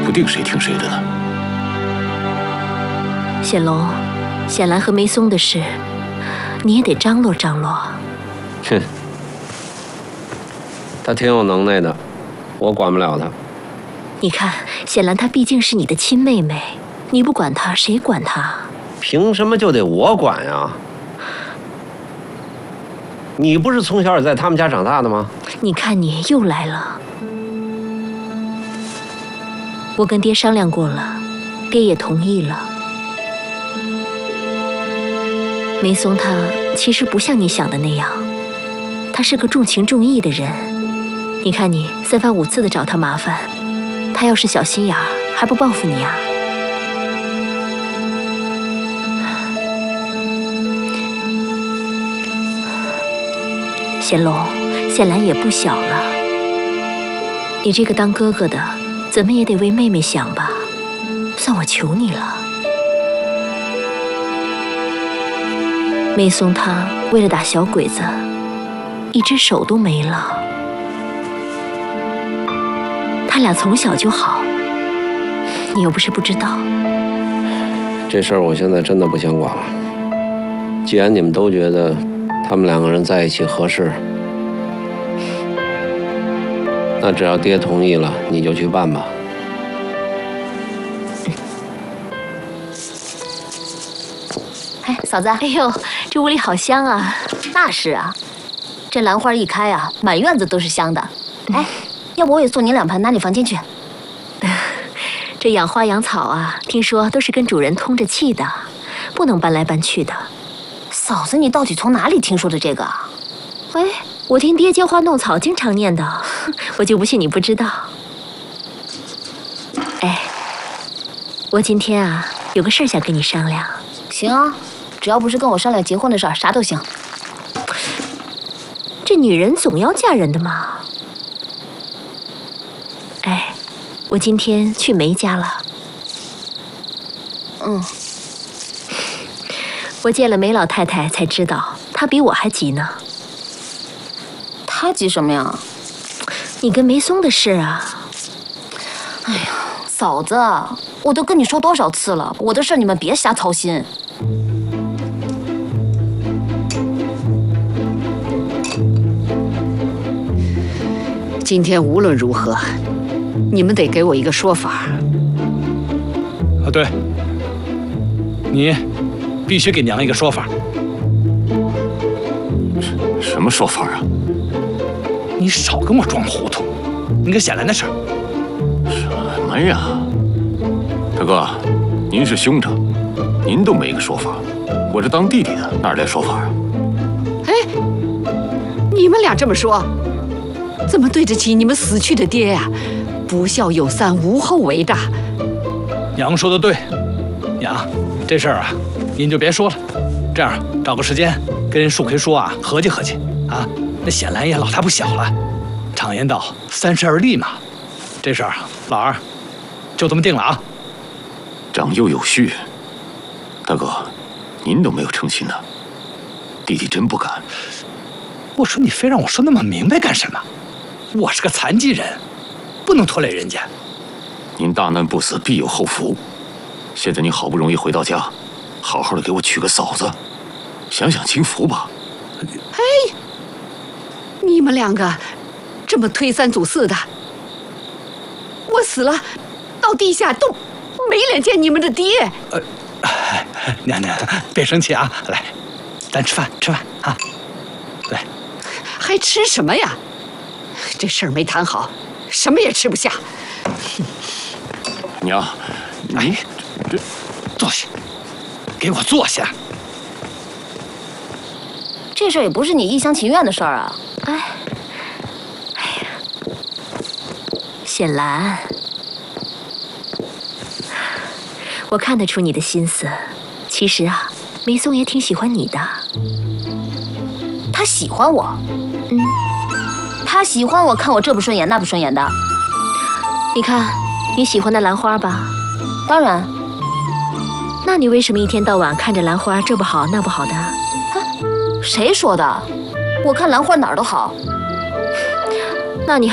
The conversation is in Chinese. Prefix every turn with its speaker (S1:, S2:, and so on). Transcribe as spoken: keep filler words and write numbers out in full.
S1: 不定谁听谁的呢。
S2: 显龙，显兰和梅松的事，你也得张罗张罗。
S3: 哼，他挺有能耐的，我管不了他。
S2: 你看，显兰她毕竟是你的亲妹妹，你不管她，谁管她？
S3: 凭什么就得我管呀？你不是从小也在他们家长大的吗？
S2: 你看你又来了。我跟爹商量过了，爹也同意了。梅松他其实不像你想的那样，他是个重情重义的人。你看你三番五次的找他麻烦，他要是小心眼儿，还不报复你啊？显龙，显兰也不小了，你这个当哥哥的，怎么也得为妹妹想吧？算我求你了。梅松他为了打小鬼子，一只手都没了。他俩从小就好，你又不是不知道。
S3: 这事儿我现在真的不想管了。既然你们都觉得他们两个人在一起合适，那只要爹同意了，你就去办吧。
S4: 哎，嫂子，
S2: 哎呦，这屋里好香啊！
S4: 那是啊，这兰花一开啊，满院子都是香的。哎，要不我也送你两盆，拿你房间去。
S2: 这养花养草啊，听说都是跟主人通着气的，不能搬来搬去的。
S4: 嫂子，你到底从哪里听说的这个？
S2: 哎，我听爹浇花弄草经常念叨，我就不信你不知道。哎，我今天啊有个事儿想跟你商量。
S4: 行啊，只要不是跟我商量结婚的事儿，啥都行。
S2: 这女人总要嫁人的嘛。哎，我今天去梅家了。
S4: 嗯。
S2: 我见了梅老太太才知道，她比我还急呢。
S4: 她急什么呀？
S2: 你跟梅松的事啊。
S4: 哎呀，嫂子，我都跟你说多少次了，我的事你们别瞎操心。
S5: 今天无论如何，你们得给我一个说法。
S6: 啊，对，你必须给娘一个说法。
S1: 什什么说法啊？
S6: 你少跟我装糊涂，你跟显兰的事儿。
S1: 什么呀？大哥，您是兄长，您都没个说法，我这当弟弟的哪来说法啊？
S5: 哎，你们俩这么说，怎么对得起你们死去的爹呀？不孝有三，无后为大。
S6: 娘说的对，娘，这事儿啊，您就别说了。这样，找个时间跟树奎说啊，合计合计啊。那显兰也老大不小了，常言道三十而立嘛。这事儿啊，老二就这么定了啊。
S1: 长幼有序，大哥，您都没有成亲呢，弟弟真不敢。
S6: 我说你非让我说那么明白干什么？我是个残疾人，不能拖累人家。
S1: 您大难不死必有后福，现在你好不容易回到家，好好的给我娶个嫂子，享享清福吧。
S5: 哎，你们两个这么推三阻四的，我死了，到地下都没脸见你们的爹。
S6: 呃，娘娘别生气啊，来，咱吃饭吃饭啊，来。
S5: 还吃什么呀？这事儿没谈好，什么也吃不下。
S1: 娘，
S6: 哎，这坐下，给我坐下。
S4: 这事儿也不是你一厢情愿的事儿啊！
S2: 哎，哎呀，显兰，我看得出你的心思。其实啊，梅松也挺喜欢你的。
S4: 他喜欢我，
S2: 嗯，
S4: 他喜欢我，看我这不顺眼那不顺眼的。
S2: 你看，你喜欢的兰花吧？
S4: 当然。
S2: 那你为什么一天到晚看着兰花这不好那不好的？啊，
S4: 谁说的？我看兰花哪儿都好。
S2: 那你